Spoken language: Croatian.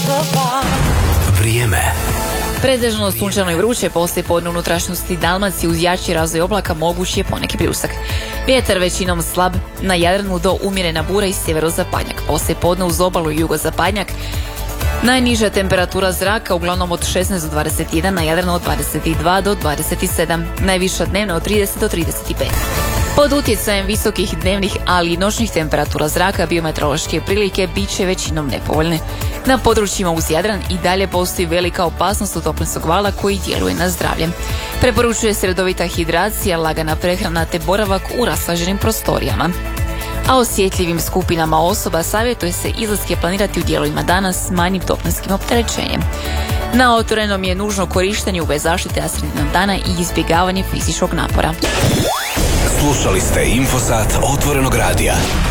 Vrijeme. Pretežno sunčano i vruće, poslije podne unutrašnjosti Dalmacije uz jači razvoj oblaka moguć je poneki pljusak. Vjetar većinom slab, na Jadranu do umjerena bura i sjeverozapadnjak. Poslije podne uz obalu i jugozapadnjak. Najniža temperatura zraka uglavnom od 16 do 21, na Jadranu od 22 do 27, najviša dnevna od 30 do 35. Pod utjecajem visokih dnevnih, ali i noćnih temperatura zraka biometeorološke prilike bit će većinom nepovoljne. Na područjima uz Jadran i dalje postoji velika opasnost od toplinskog vala koji djeluje na zdravlje. Preporučuje se redovita hidracija, lagana prehrana te boravak u raslaženim prostorijama. A osjetljivim skupinama osoba savjetuje se izlaske planirati u dijelovima dana s manjim toplinskim opterećenjem. Na otvorenom je nužno korištenje UV zaštite sredinom dana i izbjegavanje fizičkog napora. Slušali ste Infosat Otvorenog radija.